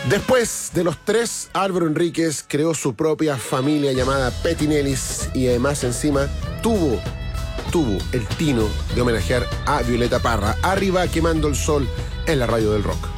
Después de los tres, Álvaro Enríquez creó su propia familia llamada Petinellis y además encima tuvo el tino de homenajear a Violeta Parra. Arriba quemando el sol en la radio del rock.